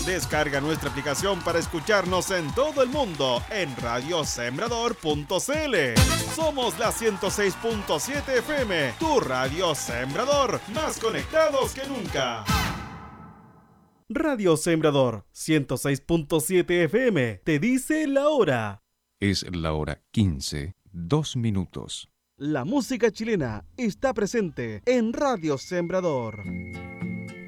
Descarga nuestra aplicación para escucharnos en todo el mundo en radiosembrador.cl. Somos la 106.7 FM, tu radio Sembrador, más conectados que nunca. Radio Sembrador 106.7 FM te dice la hora. Es la hora 15, 2 minutos. La música chilena está presente en Radio Sembrador.